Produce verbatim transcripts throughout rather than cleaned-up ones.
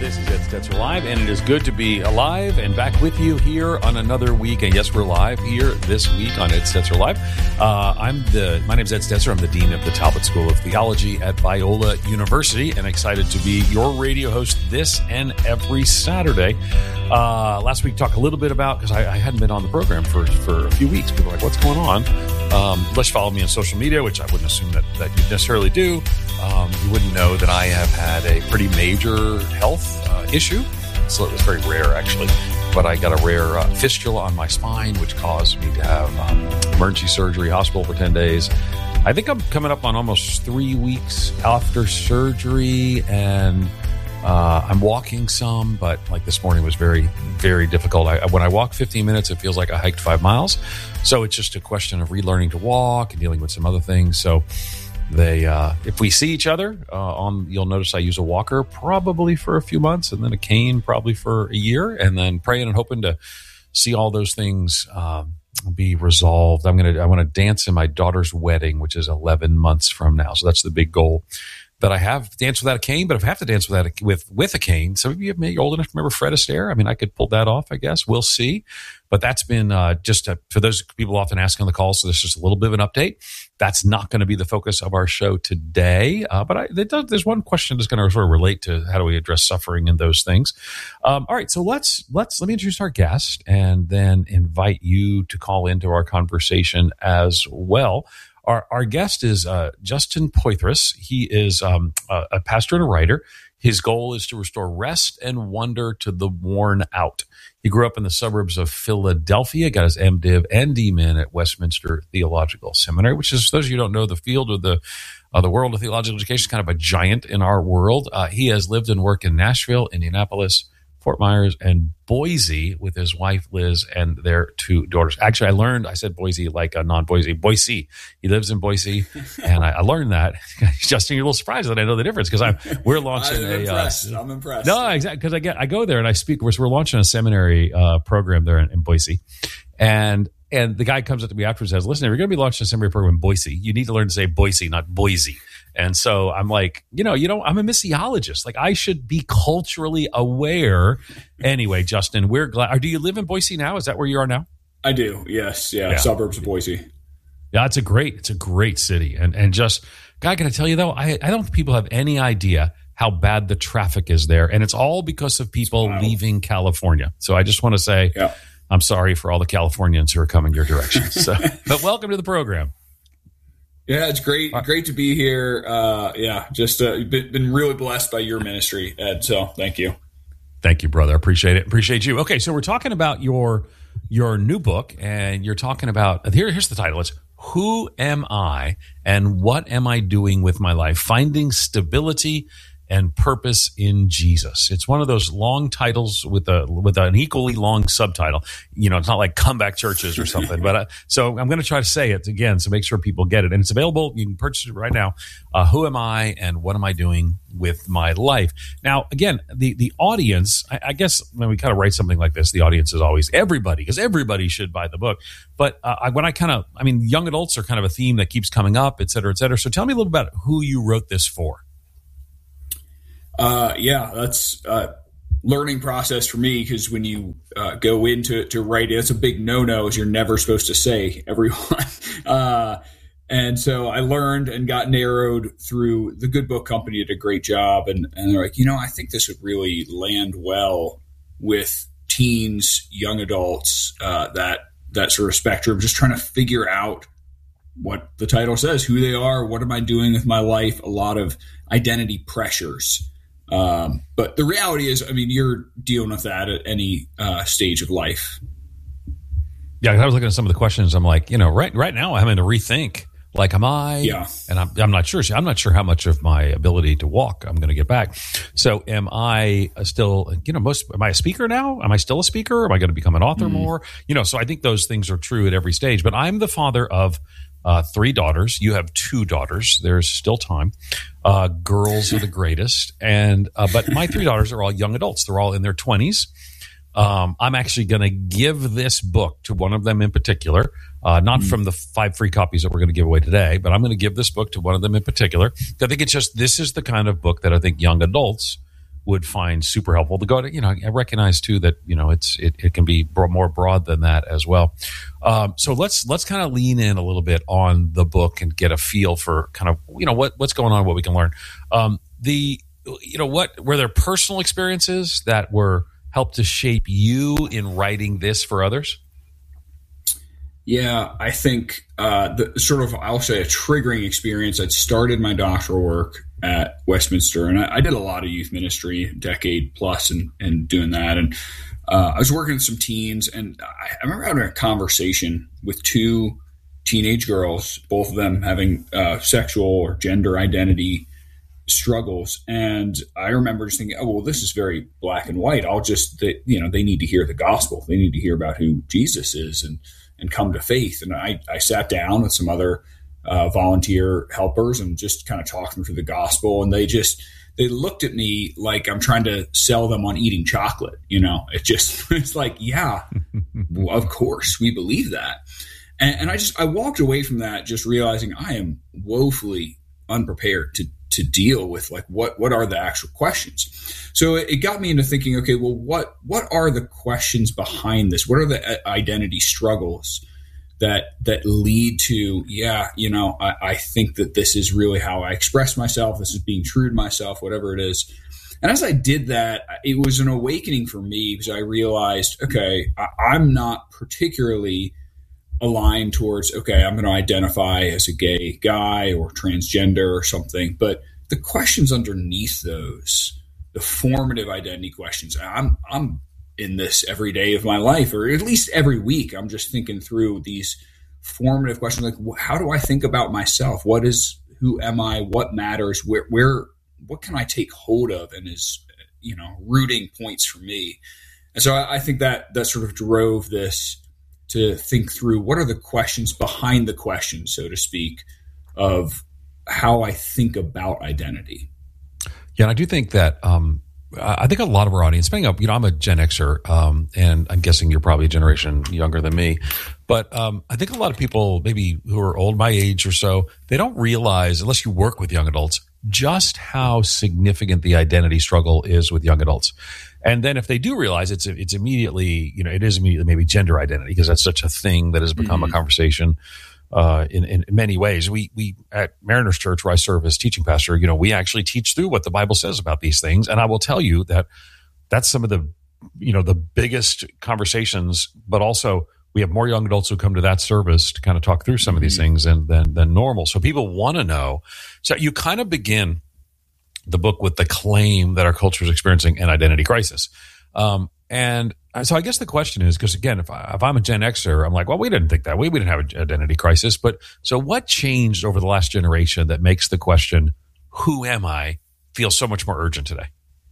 This is Ed Stetzer Live, and it is good to be alive and back with you here on another week. And yes, we're live here this week on Ed Stetzer Live. Uh, I'm the. My name is Ed Stetzer. I'm the dean of the Talbot School of Theology at Biola University, and excited to be your radio host this and every Saturday. Uh, last week, talked a little bit about because I, I hadn't been on the program for for a few weeks. People were like, "What's going on?" Um, let's follow me on social media, which I wouldn't assume that that you necessarily do. Um, you wouldn't know that I have had a pretty major health uh, issue. So it was very rare, actually. But I got a rare uh, fistula on my spine, which caused me to have um, emergency surgery, hospital for ten days. I think I'm coming up on almost three weeks after surgery, and uh, I'm walking some, but like this morning was very, very difficult. I, when I walk fifteen minutes, it feels like I hiked five miles. So it's just a question of relearning to walk and dealing with some other things. So They, uh, if we see each other uh, on, you'll notice I use a walker probably for a few months, and then a cane probably for a year, and then praying and hoping to see all those things um, be resolved. I'm gonna, I want to dance in my daughter's wedding, which is eleven months from now. So that's the big goal that I have. Dance without a cane, but if I have to dance without a, with with a cane, some of you may be old enough to remember Fred Astaire. I mean, I could pull that off, I guess. We'll see. But that's been uh, just a, for those people often asking on the call, so there's just a little bit of an update. That's not going to be the focus of our show today. Uh, but I, does, there's one question that's going to sort of relate to how do we address suffering and those things. Um, all right, so let's let's let me introduce our guest and then invite you to call into our conversation as well. Our, our guest is uh, Justin Poythress. He is um, a, a pastor and a writer. His goal is to restore rest and wonder to the worn out. He grew up in the suburbs of Philadelphia, got his MDiv and D Min at Westminster Theological Seminary, which is, those of you who don't know, the field or the uh, the world of theological education is kind of a giant in our world. Uh, he has lived and worked in Nashville, Indianapolis, Fort Myers, and Boise with his wife, Liz, and their two daughters. Actually, I learned, I said Boise like a non-Boise, Boise. He lives in Boise, and I, I learned that. Justin, you're a little surprised that I know the difference because I'm we're launching I'm a. Impressed. Uh, I'm impressed. No, exactly, because I get I go there and I speak. We're, we're launching a seminary uh, program there in, in Boise, and and the guy comes up to me afterwards and says, "Listen, if you're going to be launching a seminary program in Boise, you need to learn to say Boise, not Boise." And so I'm like, you know, you know, I'm a missiologist. Like I should be culturally aware. Anyway, Justin, we're glad. Or do you live in Boise now? Is that where you are now? I do. Yes. Yeah. yeah. Suburbs of Boise. Yeah, it's a great, it's a great city. And and just, God, can I tell you though, I, I don't think people have any idea how bad the traffic is there. And it's all because of people wow. leaving California. So I just want to say, yeah. I'm sorry for all the Californians who are coming your direction. So, but welcome to the program. Yeah, it's great. Great to be here. Uh, yeah, just uh, been, been really blessed by your ministry, Ed. So thank you. Thank you, brother. Appreciate it. Appreciate you. Okay, so we're talking about your your new book, and you're talking about here. Here's the title. It's Who Am I and What Am I Doing with My Life? Finding Stability and Purpose in Jesus. It's one of those long titles with a with an equally long subtitle. You know, it's not like Comeback Churches or something. But uh, so I'm going to try to say it again, so make sure people get it. And it's available. You can purchase it right now. Uh, who am I and what am I doing with my life? Now, again, the the audience. I, I guess when we kind of write something like this, the audience is always everybody, because everybody should buy the book. But uh, I, when I kind of, I mean, young adults are kind of a theme that keeps coming up, et cetera, et cetera. So tell me a little about who you wrote this for. Uh, yeah, that's a learning process for me, because when you uh, go into to write, it's a big no-no, is you're never supposed to say everyone. uh, and so I learned and got narrowed through the Good Book Company. Did a great job. And, and they're like, you know, I think this would really land well with teens, young adults, uh, that, that sort of spectrum, just trying to figure out what the title says, who they are, what am I doing with my life, a lot of identity pressures. Um, but the reality is, I mean, you're dealing with that at any uh, stage of life. Yeah, I was looking at some of the questions. I'm like, you know, right right now I'm having to rethink. Like, am I? Yeah. And I'm I'm not sure. I'm not sure how much of my ability to walk I'm going to get back. So, am I still? You know, most am I a speaker now? Am I still a speaker? Am I going to become an author mm. more? You know, so I think those things are true at every stage. But I'm the father of Uh, three daughters. You have two daughters. There's still time. Uh, girls are the greatest. And uh, but my three daughters are all young adults. They're all in their twenties. Um, I'm actually going to give this book to one of them in particular, uh, not mm. from the five free copies that we're going to give away today, but I'm going to give this book to one of them in particular. I think it's just, this is the kind of book that I think young adults would find super helpful to go to. You know, I recognize too that you know it's it, it can be bro- more broad than that as well. Um, so let's let's kind of lean in a little bit on the book and get a feel for kind of you know what what's going on, what we can learn. Um, the you know what were there personal experiences that were helped to shape you in writing this for others? Yeah, I think uh, the sort of, I'll say, a triggering experience. I'd started my doctoral work at Westminster, and I, I did a lot of youth ministry, a decade plus, and and doing that. And uh, I was working with some teens, and I, I remember having a conversation with two teenage girls, both of them having uh, sexual or gender identity struggles. And I remember just thinking, oh, well, this is very black and white. I'll just, they, you know, they need to hear the gospel. They need to hear about who Jesus is and and come to faith. And I, I sat down with some other uh, volunteer helpers and just kind of talked them through the gospel. And they just, they looked at me like I'm trying to sell them on eating chocolate. You know, it just, it's like, yeah, of course we believe that. And, and I just, I walked away from that just realizing I am woefully unprepared to to deal with like what what are the actual questions. So it, it got me into thinking, okay, well, what what are the questions behind this? What are the identity struggles that that lead to, yeah, you know, I, I think that this is really how I express myself. This is being true to myself, whatever it is. And as I did that, it was an awakening for me because I realized, okay, I, I'm not particularly aligned towards, okay, I'm going to identify as a gay guy or transgender or something. But the questions underneath those, the formative identity questions, I'm I'm in this every day of my life, or at least every week. I'm just thinking through these formative questions, like how do I think about myself? What is, who am I? What matters? Where, where, what can I take hold of and is, you know, rooting points for me? And so I, I think that that sort of drove this to think through what are the questions behind the questions, so to speak, of how I think about identity. Yeah, and I do think that um, I think a lot of our audience, depending on, you know, I'm a Gen Xer, um, and I'm guessing you're probably a generation younger than me, but um, I think a lot of people, maybe who are old my age or so, they don't realize, unless you work with young adults, just how significant the identity struggle is with young adults. And then if they do realize it's it's immediately, you know, it is immediately maybe gender identity, because that's such a thing that has become mm-hmm. a conversation uh, in, in many ways. We we at Mariners Church, where I serve as teaching pastor, you know, we actually teach through what the Bible says about these things. And I will tell you that that's some of the, you know, the biggest conversations, but also we have more young adults who come to that service to kind of talk through some mm-hmm. of these things than, than, than normal. So people want to know. So you kind of begin the book with the claim that our culture is experiencing an identity crisis. Um, and so I guess the question is, because again, if, I, if I'm a Gen Xer, I'm like, well, we didn't think that. We, we didn't have an identity crisis. But so what changed over the last generation that makes the question, who am I, feel so much more urgent today?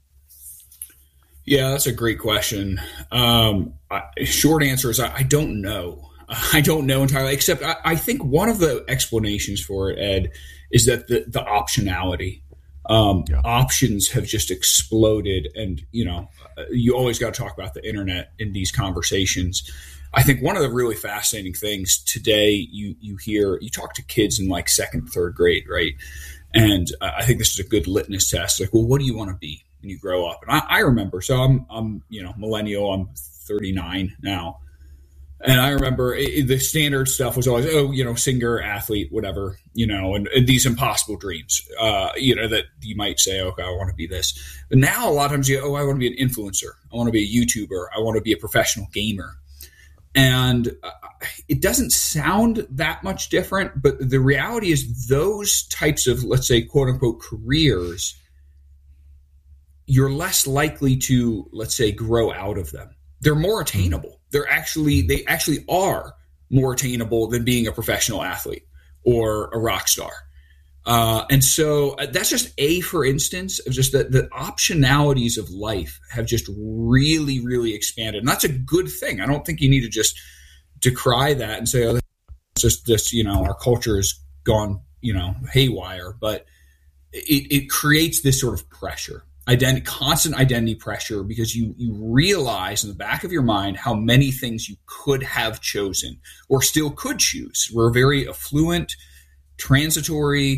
Yeah, that's a great question. Um, I, short answer is I, I don't know. I don't know entirely, except I, I think one of the explanations for it, Ed, is that the, the optionality. Um, yeah. Options have just exploded. And, you know, you always got to talk about the internet in these conversations. I think one of the really fascinating things today, you, you hear, you talk to kids in like second, third grade, right? And uh, I think this is a good litmus test. Like, well, what do you want to be when you grow up? And I, I remember, so I'm, I'm, you know, millennial, I'm thirty-nine now. And I remember it, the standard stuff was always, oh, you know, singer, athlete, whatever, you know, and, and these impossible dreams, uh, you know, that you might say, okay, I want to be this. But now a lot of times you, oh, I want to be an influencer. I want to be a YouTuber. I want to be a professional gamer. And uh, it doesn't sound that much different, but the reality is those types of, let's say, quote unquote, careers, you're less likely to, let's say, grow out of them. They're more attainable. They're actually, they actually are more attainable than being a professional athlete or a rock star. Uh, and so that's just a, for instance, of just that the optionalities of life have just really, really expanded. And that's a good thing. I don't think you need to just decry that and say, oh, that's just this, you know, our culture has gone, you know, haywire, but it, it creates this sort of pressure. Identity, constant identity pressure, because you you realize in the back of your mind how many things you could have chosen or still could choose. We're a very affluent, transitory,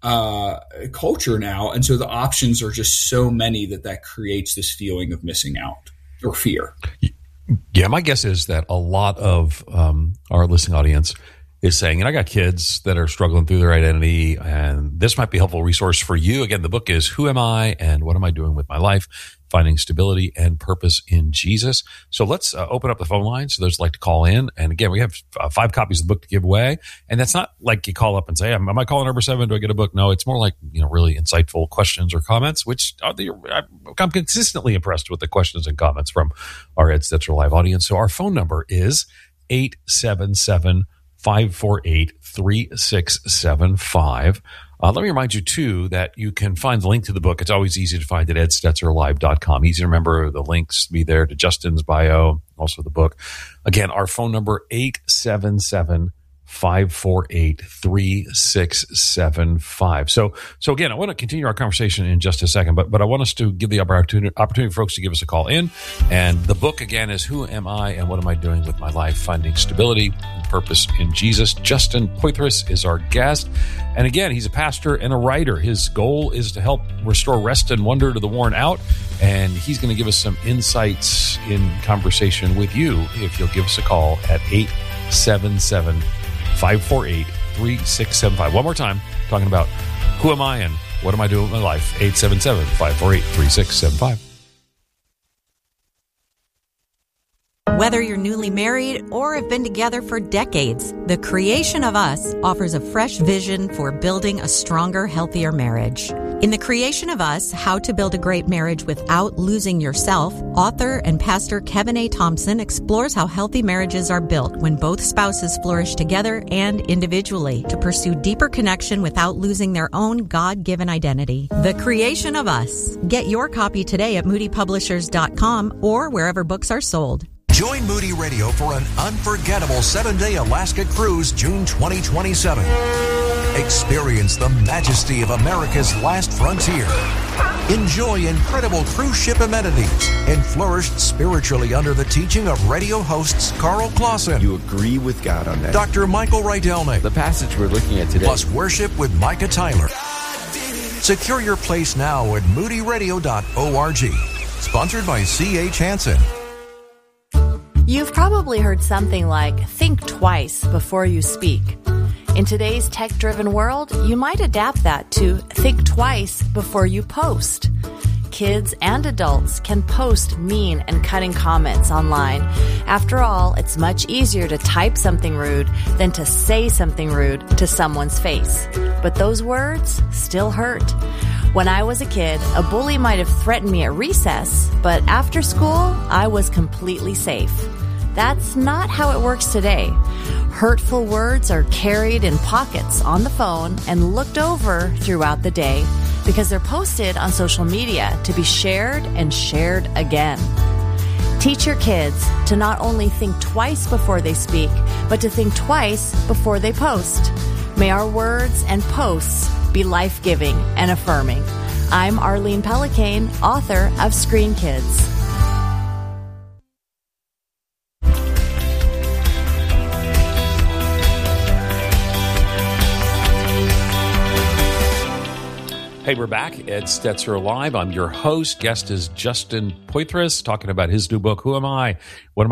uh, culture now. And so the options are just so many that that creates this feeling of missing out or fear. Yeah, my guess is that a lot of um, our listening audience is saying, and I got kids that are struggling through their identity, and this might be a helpful resource for you. Again, the book is Who Am I and What Am I Doing with My Life? Finding Stability and Purpose in Jesus. So let's uh, open up the phone lines. So those like to call in. And again, we have uh, five copies of the book to give away. And that's not like you call up and say, am, am I calling number seven? Do I get a book? No, it's more like, you know, really insightful questions or comments, which are the, I'm consistently impressed with the questions and comments from our Ed Stetzer Live audience. So our phone number is eight seven seven, five four eight, three six seven five. Uh, let me remind you, too, that you can find the link to the book. It's always easy to find at ed stetzer live dot com. Easy to remember. The links be there to Justin's bio, also the book. Again, our phone number, eight seven seven, five four eight, three six seven five. So, so again, I want to continue our conversation in just a second, but but I want us to give the opportunity, opportunity for folks to give us a call in. And the book, again, is Who Am I and What Am I Doing with My Life? Finding Stability and Purpose in Jesus. Justin Poythress is our guest. And again, he's a pastor and a writer. His goal is to help restore rest and wonder to the worn out. And he's going to give us some insights in conversation with you if you'll give us a call at eight seven seven, five four eight, three six seven five. One more time, talking about who am I and what am I doing with my life? eight seven seven, five four eight, three six seven five. Whether you're newly married or have been together for decades, The Creation of Us offers a fresh vision for building a stronger, healthier marriage. In The Creation of Us, How to Build a Great Marriage Without Losing Yourself, author and pastor Kevin A. Thompson explores how healthy marriages are built when both spouses flourish together and individually to pursue deeper connection without losing their own God-given identity. The Creation of Us. Get your copy today at moody publishers dot com or wherever books are sold. Join Moody Radio for an unforgettable seven-day Alaska cruise June twenty twenty-seven. Experience the majesty of America's last frontier. Enjoy incredible cruise ship amenities and flourish spiritually under the teaching of radio hosts Carl Clausen. You agree with God on that. Doctor Michael Rydelnik. The passage we're looking at today. Plus worship with Micah Tyler. Secure your place now at moody radio dot org. Sponsored by C H Hansen. You've probably heard something like, think twice before you speak. In today's tech-driven world, you might adapt that to think twice before you post. Kids and adults can post mean and cutting comments online. After all, it's much easier to type something rude than to say something rude to someone's face. But those words still hurt. When I was a kid, a bully might have threatened me at recess, but after school, I was completely safe. That's not how it works today. Hurtful words are carried in pockets on the phone and looked over throughout the day because they're posted on social media to be shared and shared again. Teach your kids to not only think twice before they speak, but to think twice before they post. May our words and posts be life-giving and affirming. I'm Arlene Pellicane, author of Screen Kids. Hey, we're back. Ed Stetzer Live. I'm your host. Guest is Justin Poythress, talking about his new book, Who Am I? What Am I